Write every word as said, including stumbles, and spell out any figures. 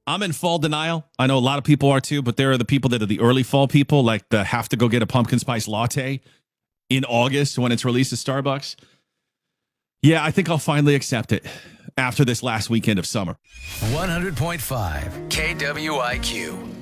I'm in fall denial. I know a lot of people are too, but there are the people that are the early fall people, like the have to go get a pumpkin spice latte in August when it's released at Starbucks. Yeah, I think I'll finally accept it after this last weekend of summer. one hundred point five K W I Q.